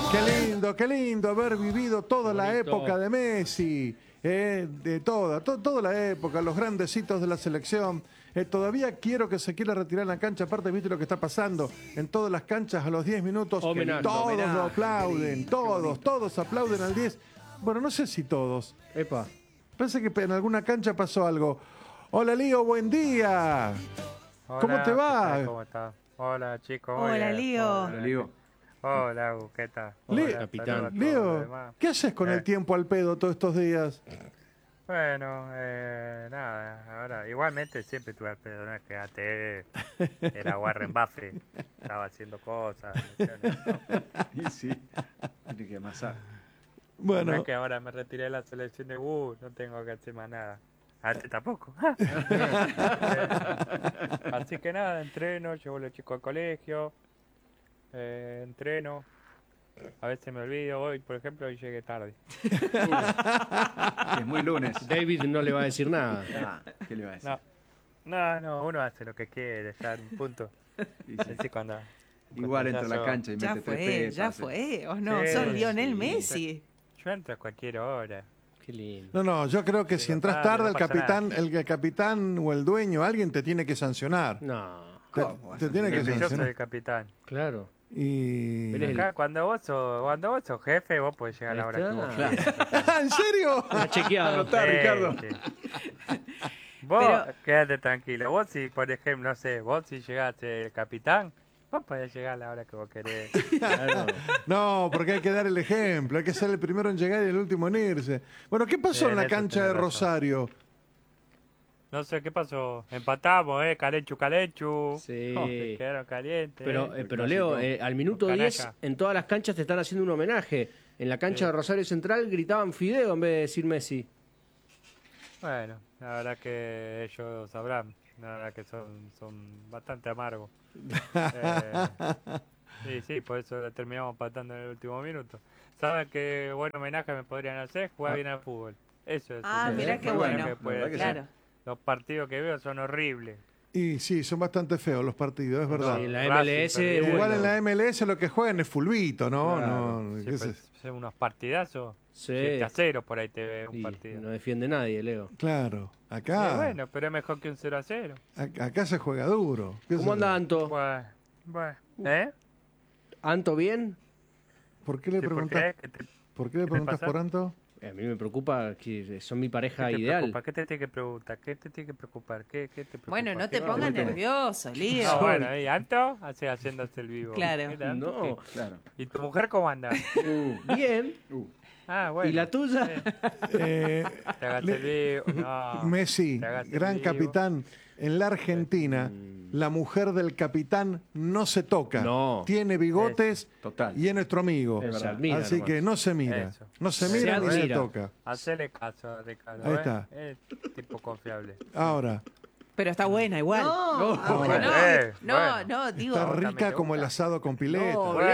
Qué lindo haber vivido toda la época de Messi, de toda la época, los grandecitos de la selección. Todavía quiero que se quiera retirar en la cancha, aparte viste lo que está pasando en todas las canchas a los 10 minutos, todos lo aplauden, todos aplauden al 10. Bueno, no sé si todos. Epa. Parece que en alguna cancha pasó algo. Hola Lío, buen día. Hola, ¿Cómo te va? ¿cómo estás? Hola chicos. Hola, Lío. Hola, Lío. Hola, Agus, ¿qué tal? Lío, capitán. Lío, ¿qué haces con el tiempo al pedo todos estos días? Bueno, nada, ahora igualmente siempre tuve al pedo, no es que antes era Warren Buffett, estaba haciendo cosas. Y sí, tiene que amasar. Bueno, No es que ahora me retiré de la selección de no tengo que hacer más nada. Antes tampoco. Así que nada, entreno, llevo a los chicos al colegio, entreno. A veces me olvido, hoy por ejemplo hoy llegué tarde. Es muy lunes. David no le va a decir nada. Ah, ¿qué le va a decir? No, uno hace lo que quiere, ya en un punto. Y sí. Así cuando Igual entra a la cancha y Ya mete tres fue, pepas. ya fue. ¿O no? Sí, Sos Lionel sí. Messi. yo entro a cualquier hora. Qué lindo. no, yo creo que si entras tarde, no el pasa capitán o el dueño, alguien te tiene que sancionar. No, Te tiene que Yo soy sancionar. el capitán. claro. Y... Eres Acá, cuando vos sos jefe, vos podés llegar a la hora que vos Ahí quieras. ¿En serio? Está chequeado. Anotá, Ricardo. Sí. Vos, Pero- quédate tranquilo. Vos si, por ejemplo, no sé, vos si llegaste el capitán, vos podés llegar a la hora que vos querés. Claro. No, porque hay que dar el ejemplo, hay que ser el primero en llegar y el último en irse. Bueno, ¿qué pasó Sí, en la en eso cancha de tenés razón. Rosario? No sé qué pasó. Empatamos, Calechu. Sí. Se quedaron calientes. Pero Leo, al minuto Con 10 canalla. en todas las canchas te están haciendo un homenaje. En la cancha Sí. de Rosario Central gritaban Fideo en vez de decir Messi. Bueno, la verdad que ellos sabrán. La verdad que son bastante amargos. Sí, por eso la terminamos empatando en el último minuto. ¿Saben qué buen homenaje me podrían hacer? Jugar bien al fútbol. Eso es. Ah, el mirá qué mejor bueno. que puede La verdad que hacer. Claro. Los partidos que veo son horribles. Y sí, son bastante feos los partidos, es verdad. Sí, en la Racing MLS. perdió. Igual bueno. en la MLS lo que juegan es fulbito, ¿no? Claro. No, Sí, qué pues, sé- son unos partidazos. Sí. 7-0 por ahí te ve un Y partido. no defiende nadie, Leo. Claro, Y acá, bueno, pero es mejor que un 0-0. acá se juega duro. ¿Qué ¿Cómo sé anda yo? Anto? Bueno. ¿Eh? ¿Anto bien? ¿Por qué le Sí, ¿por preguntas, qué? ¿por qué le te preguntas pasa? por Anto? A mí me preocupa que son mi pareja ¿Qué te ideal. preocupa? ¿Qué te tiene que preguntar? ¿Qué te tiene que preocupar? ¿Qué te preocupa? Bueno, no te ¿Qué pongas va a- nervioso, Lío. Ah, bueno, ahí Anto haciéndose el vivo. Claro. Mira, Anto, No. Claro. ¿qué? ¿Y tu mujer cómo anda? Bien. Ah, bueno. ¿Y la tuya? Eh, Te hagas el vivo. No. Messi, te hagas el gran vivo. capitán. En la Argentina, la mujer del capitán no se toca. No. Tiene bigotes Total. y es nuestro amigo. Se admira Así nomás. que no se mira. Eso. No se Se mira ni se admira. toca. Hacele caso a Ricardo. Ahí está. Es tipo confiable. Ahora, Pero está buena igual. No. Bueno, Bueno. digo. está también rica te como el gusta. asado con pileta. No. Bueno,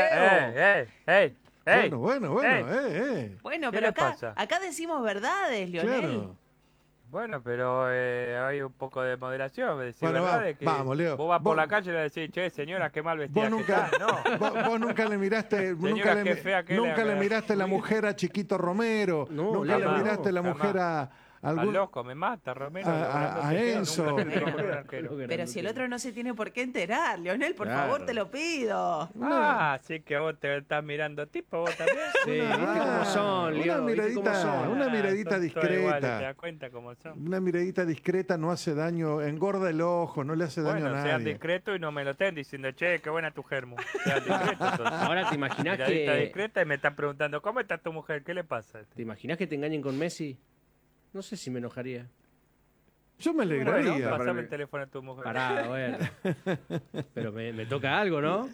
¡Ey! Bueno, Bueno, ¿Qué pero le pasa? acá decimos verdades, Lionel. Claro. Bueno, pero hay un poco de moderación. Decir Bueno, verdad va- es que vamos, Leo. vos vas por Vos- la calle y le decís, che, señora, qué mal vestida Vos que nunca, está. No. vos nunca le miraste, Señora, qué fea que nunca era, le miraste la mujer a Chiquito Romero, No, nunca le jamás. miraste la Jamás. mujer a Al algún loco, me mata, Romero. a Enzo. Pero si el otro no se tiene por qué enterar, Lionel, por Claro. favor, te lo pido. Ah, sí que vos te estás mirando tipo, vos también. Sí, ¿viste cómo son, Leo? ¿Viste cómo son? Una miradita son todos iguales, ¿te discreta. das cuenta cómo son? Una miradita discreta no hace daño, engorda el ojo, no le hace daño Bueno, a sean nadie. discretos y no me lo estén diciendo, che, qué buena tu germo. Sean discretos. entonces. Ahora te imaginás Miradita que discreta y me están preguntando, ¿cómo está tu mujer? ¿Qué le pasa? te imaginás que te engañen con Messi. No sé si me enojaría. Yo me Bueno, alegraría. pasame el teléfono a tu mujer. Pará, bueno. Pero me toca algo, ¿no?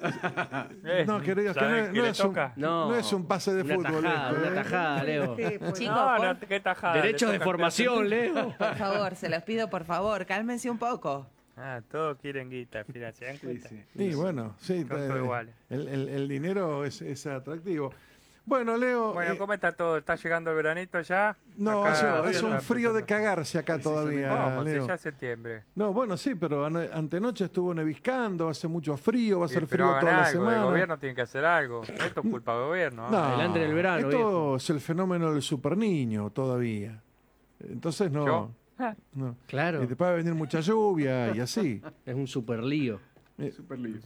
No, queridos, que ¿sabes no, qué no le es un, toca? No. no es un pase de Una fútbol. tajada, esto, una ¿eh? tajada, Leo. Chicos, No, por, no, qué tajada. Derechos le de toca formación, Leo. por favor, se los pido, por favor, cálmense un poco. Ah, todos quieren guita, mira, ¿se dan cuenta? Y bueno, sí, Son todos iguales. el dinero es atractivo. Bueno, Leo. Bueno, ¿cómo está todo? ¿Está llegando el veranito ya? No, Acá es un está frío de empezando. cagarse acá todavía, ¿Cómo? Si Leo. ya es septiembre. No, bueno, sí, pero antenoche estuvo neviscando, hace mucho frío, va a ser Pero frío hagan toda la algo, el semana. gobierno tiene que hacer algo. Esto es culpa del gobierno. No, Adelante en el verano, esto viejo. es el fenómeno del superniño todavía. Entonces no. ¿Yo? No. Claro. Y después va a venir mucha lluvia y así. Es un super lío. Super lío.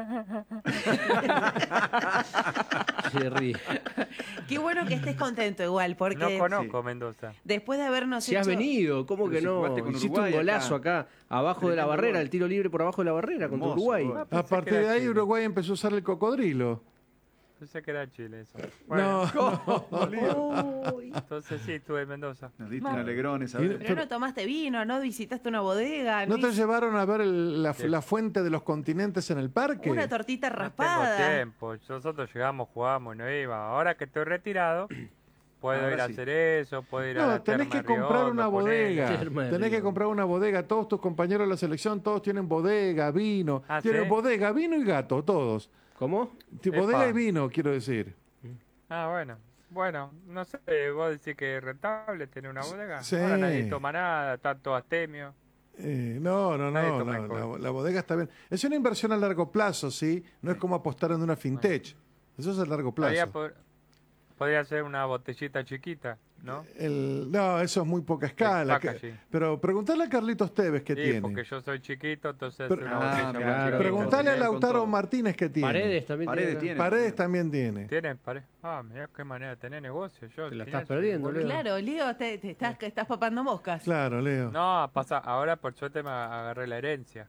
Se ríe. Qué bueno que estés contento igual, No porque conozco Mendoza. después de habernos Si has hecho... venido, ¿cómo Pero que si no? jugaste con Hiciste Uruguay un golazo acá, abajo de la Tremendo barrera, gol. el tiro libre por abajo de la barrera contra Hermoso Uruguay. gol. A Pensé partir que de era ahí Chile. Uruguay empezó a usar el cocodrilo. Pensé que era Chile eso. No, Bueno, entonces sí, estuve en Mendoza. Nos diste un alegrón esa Y- vez. Pero no tomaste vino, no visitaste una bodega, ¿No te hice- llevaron a ver la fuente de los continentes en el parque? una tortita No tengo raspada. tiempo. Nosotros llegamos, jugamos y no íbamos. Ahora que estoy retirado, puedo Ahora ir a sí. hacer eso, puedo ir a No, la tenés Terma que comprar Riondo, una ponele. bodega. Terma de Tenés que Río. comprar una bodega. Todos tus compañeros de la selección, todos tienen bodega, vino. Ah, Tienen ¿sí? bodega, vino y gato, todos. ¿Cómo? Epa. Bodega y vino, quiero decir. Ah, bueno. Bueno, no sé, vos decís que es rentable tener una bodega. Sí. Ahora nadie toma nada, tanto astemio. No, Nadie toma la alcohol. bodega está bien. Es una inversión a largo plazo, ¿sí? No es como apostar en una fintech. Eso es a largo Podría, plazo. podría ser una botellita chiquita, ¿no? No, eso es muy poca escala. packaging. Pero preguntale a Carlitos Tevez qué Sí, tiene. porque yo soy chiquito, entonces Pero- una botella más claro. chiquita. Preguntale a Con Lautaro todo. Martínez qué tiene. Paredes también Paredes tiene. tiene. Paredes también tiene. ¿Tienen? Ah, mirá qué manera de tener negocio. Yo, Te la tenía estás perdiendo, ese- Leo. Claro, Leo, te estás papando moscas. Claro, Leo. No, pasa, ahora por suerte me agarré la herencia.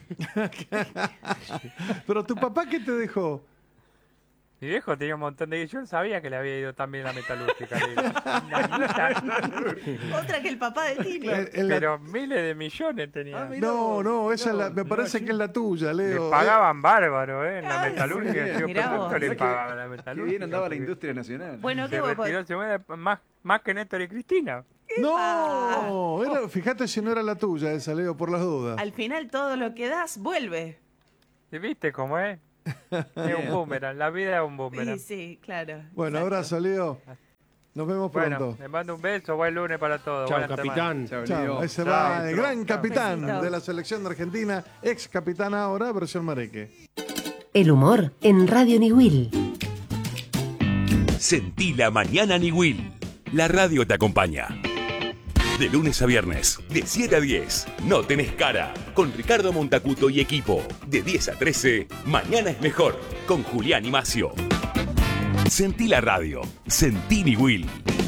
Pero tu papá, ¿qué te dejó? Mi viejo tenía un montón de... Yo no sabía que le había ido tan bien la metalúrgica. le digo. Una guita, Otra que el papá de Tino. pero miles de millones tenía. No, esa es me parece que es la tuya, Le Leo. pagaban bárbaro, ¿eh? En la metalúrgica. bien. Digo, Mirá ¿pero vos. cuánto le Mirá pagaban a la Qué metalúrgica? bien andaba la Porque industria nacional. Bueno, Se ¿qué vos? retiró, se mueve más que Néstor y Cristina. No, fíjate si no era la tuya esa, Leo, por las dudas. Al final todo lo que das vuelve. ¿Y viste cómo es? Es un boomerang, la vida es un boomerang. Sí, sí, claro. Bueno, Exacto. abrazo, Leo. Nos vemos Bueno, pronto. le mando un beso, buen lunes para todos. Chao, Buena semana. capitán. Chao, Chao, Leo. ahí se Chao, va el chao. gran capitán Besito. de la selección de Argentina, ex capitán ahora, versión Mareque. El humor en Radio Niwil. Sentí la mañana ni Will. La radio te acompaña. De lunes a viernes, de 7 a 10. No tenés cara. Con Ricardo Montacuto y equipo. De 10 a 13, Mañana es mejor. Con Julián y Macio. Sentí la radio. Sentí ni Will.